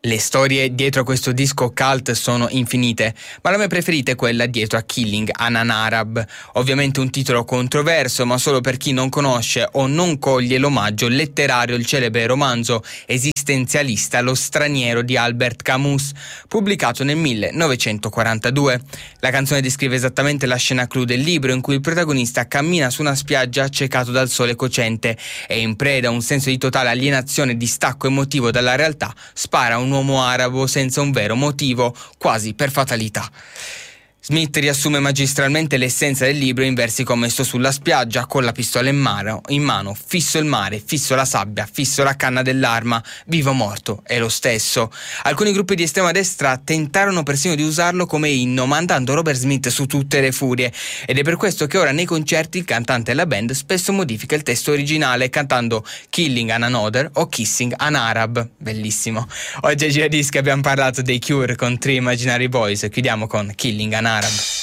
Le storie dietro a questo disco cult sono infinite, ma la mia preferita è quella dietro a Killing an Arab. Ovviamente un titolo controverso, ma solo per chi non conosce o non coglie l'omaggio letterario al celebre romanzo esistenzialista Lo straniero di Albert Camus, pubblicato nel 1942. La canzone descrive esattamente la scena clou del libro, in cui il protagonista cammina su una spiaggia accecato dal sole cocente e, in preda a un senso di totale alienazione e distacco emotivo dalla realtà, spara a un uomo arabo senza un vero motivo, quasi per fatalità. Smith riassume magistralmente l'essenza del libro in versi come: sto sulla spiaggia con la pistola in mano, fisso il mare, fisso la sabbia, fisso la canna dell'arma, vivo o morto, è lo stesso. Alcuni gruppi di estrema destra tentarono persino di usarlo come inno, mandando Robert Smith su tutte le furie, ed è per questo che ora nei concerti il cantante e la band spesso modifica il testo originale cantando Killing an Another o Kissing an Arab. Bellissimo. Oggi a Giradischi abbiamo parlato dei Cure con Three Imaginary Boys e chiudiamo con Killing an Arab.